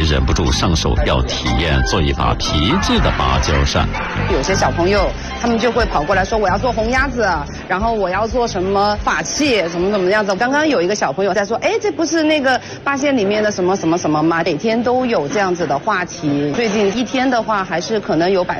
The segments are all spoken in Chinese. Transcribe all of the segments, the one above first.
忍不住上手要体验做一把皮质的芭蕉扇。 有些小朋友他们就会跑过来说我要做红鸭子，然后我要做什么法器，怎么样子。刚刚有一个小朋友在说，哎，这不是那个八仙里面的什么什么什么吗？每天都有这样子的话题。最近一天的话，还是可能有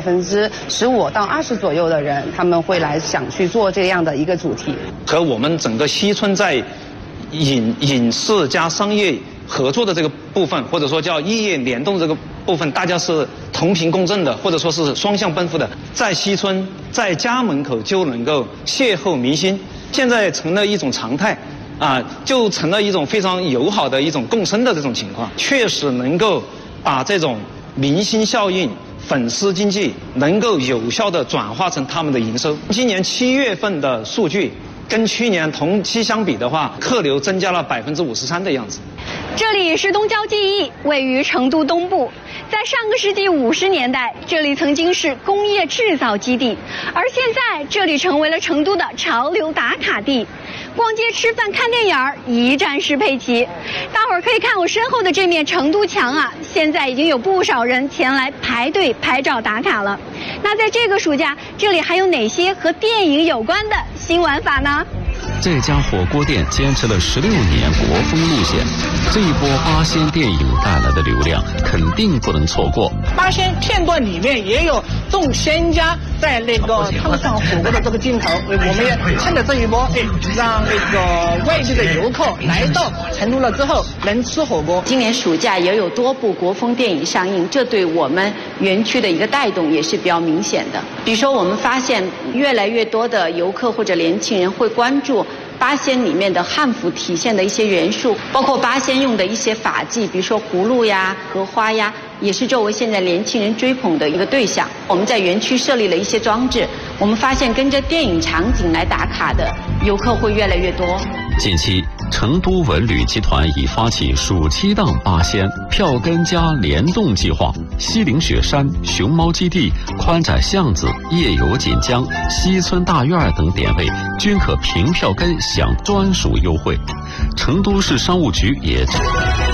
15%到20%左右的人，他们会来想去做这样的一个主题。 和我们整个西村在影视加商业合作的这个部分，或者说叫异业联动这个部分，大家是同频共振的，或者说是双向奔赴的。在西村，在家门口就能够邂逅明星，现在成了一种常态，就成了一种非常友好的一种共生的这种情况，确实能够把这种明星效应、粉丝经济能够有效地转化成他们的营收。今年7月份的数据，跟去年同期相比的话，客流增加了53%的样子。 这里是东郊记忆，位于成都东部。在上个世纪50年代，这里曾经是工业制造基地，而现在这里成为了成都的潮流打卡地。逛街、吃饭、看电影一站式配齐。大伙儿可以看我身后的这面成都墙啊，现在已经有不少人前来排队拍照打卡了。那在这个暑假，这里还有哪些和电影有关的新玩法呢？ 这家火锅店坚持了16年国风路线，这一波八仙电影带来的流量肯定不能错过。 八仙片段里面也有众仙家在那个烫上火锅的这个镜头，我们也趁着这一波，让那个外地的游客来到成都了之后能吃火锅。 今年暑假也有多部国风电影上映，这对我们园区的一个带动也是比较明显的。比如说，我们发现越来越多的游客或者年轻人会关注八仙里面的汉服体现的一些元素，包括八仙用的一些法器，比如说葫芦呀、荷花呀，也是作为现在年轻人追捧的一个对象。我们在园区设立了一些装置，我们发现跟着电影场景来打卡的游客会越来越多。 近期，成都文旅集团已发起暑期档八仙票根加联动计划，西岭雪山、熊猫基地、宽窄巷子、夜游锦江、西村大院等点位均可凭票根享专属优惠。成都市商务局也